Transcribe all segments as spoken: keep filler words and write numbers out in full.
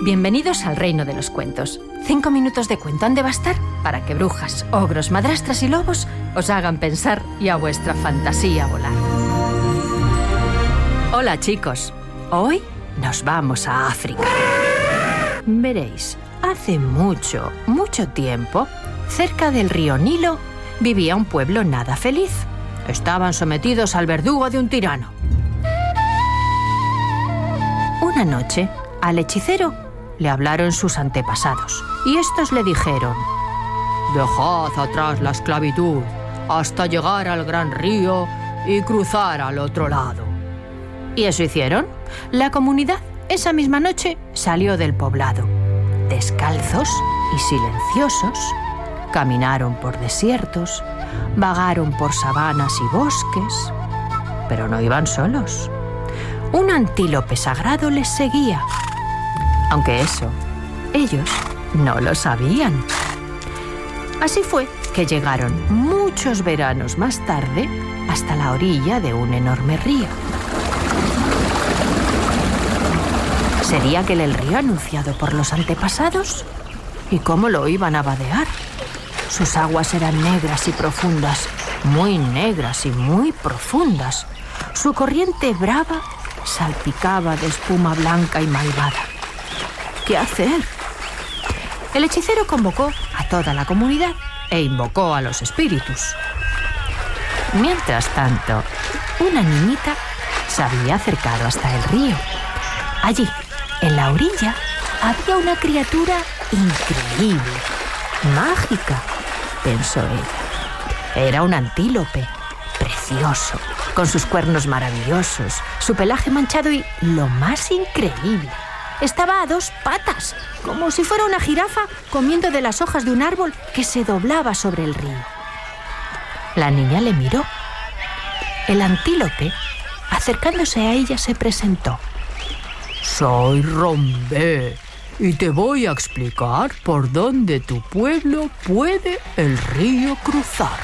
Bienvenidos al reino de los cuentos. Cinco minutos de cuento han de bastar para que brujas, ogros, madrastras y lobos os hagan pensar y a vuestra fantasía volar. Hola chicos, hoy nos vamos a África. Veréis, hace mucho, mucho tiempo, cerca del río Nilo, vivía un pueblo nada feliz. Estaban sometidos al verdugo de un tirano. Una noche, al hechicero le hablaron sus antepasados y estos le dijeron: «Dejad atrás la esclavitud hasta llegar al gran río y cruzar al otro lado». Y eso hicieron. La comunidad esa misma noche salió del poblado. Descalzos y silenciosos, caminaron por desiertos, vagaron por sabanas y bosques, pero no iban solos. Un antílope sagrado les seguía, aunque eso ellos no lo sabían. Así fue que llegaron muchos veranos más tarde hasta la orilla de un enorme río. ¿Sería aquel el río anunciado por los antepasados? ¿Y cómo lo iban a vadear? Sus aguas eran negras y profundas, muy negras y muy profundas. Su corriente brava salpicaba de espuma blanca y malvada. ¿Qué hacer? El hechicero convocó a toda la comunidad e invocó a los espíritus. Mientras tanto, una niñita se había acercado hasta el río. Allí, en la orilla, había una criatura increíble, mágica, pensó ella. Era un antílope, precioso, con sus cuernos maravillosos, su pelaje manchado y, lo más increíble, estaba a dos patas, como si fuera una jirafa comiendo de las hojas de un árbol que se doblaba sobre el río. La niña le miró. El antílope, acercándose a ella, se presentó. «Soy Rombé y te voy a explicar por dónde tu pueblo puede el río cruzar».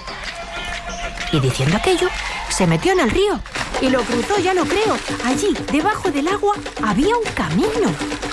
Y diciendo aquello, se metió en el río y lo cruzó, ya lo creo. Allí, debajo del agua, había un camino.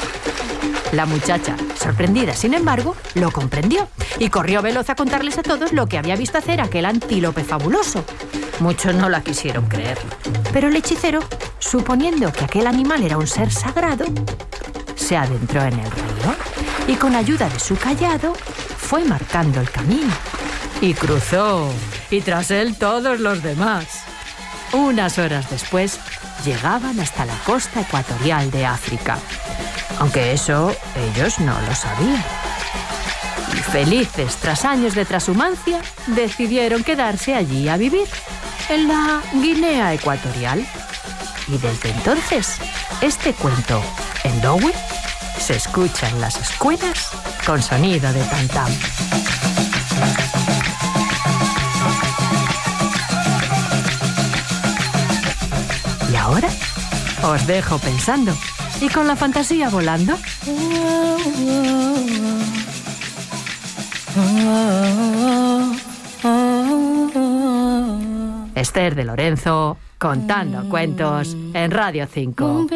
La muchacha, sorprendida, sin embargo, lo comprendió y corrió veloz a contarles a todos lo que había visto hacer aquel antílope fabuloso. Muchos no la quisieron creer, pero el hechicero, suponiendo que aquel animal era un ser sagrado, se adentró en el río y con ayuda de su cayado fue marcando el camino. Y cruzó, y tras él todos los demás. Unas horas después llegaban hasta la costa ecuatorial de África, aunque eso ellos no lo sabían. Y felices tras años de trashumancia, decidieron quedarse allí a vivir, en la Guinea Ecuatorial. Y desde entonces, este cuento en Lowe se escucha en las escuelas con sonido de tam-tam. Y ahora os dejo pensando y con la fantasía volando. Esther de Lorenzo contando cuentos en Radio cinco.